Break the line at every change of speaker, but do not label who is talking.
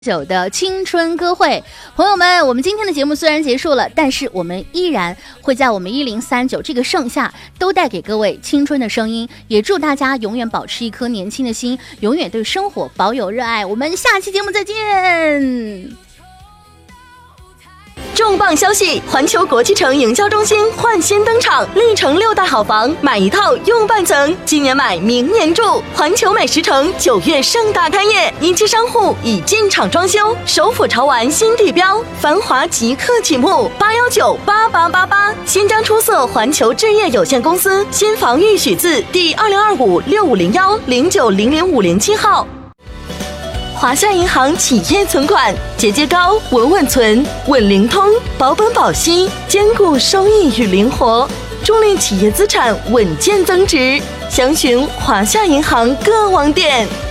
9的青春歌会，朋友们，我们今天的节目虽然结束了，但是我们依然会在我们1039这个盛夏都带给各位青春的声音，也祝大家永远保持一颗年轻的心，永远对生活保有热爱。我们下期节目再见。
重磅消息！环球国际城营销中心焕新登场，历城6大好房，买一套用半层，今年买明年住。环球美食城9月盛大开业，一期商户已进场装修，首府潮玩新地标，繁华即刻启幕，8198888，新疆出色环球置业有限公司新房预许字第2025650109005007号。华夏银行企业存款，节节高，稳稳存，稳灵通，保本保息，兼顾收益与灵活，助力企业资产稳健增值。详询华夏银行各网点。